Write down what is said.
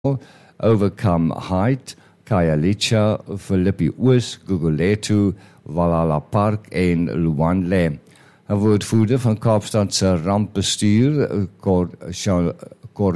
Overcome Height, Khayelitsha, Philippi Oos, Gugulethu, Valhalla Park en Luanle. 'n woordvoerder van Kaapstad se rampbestuur, Cor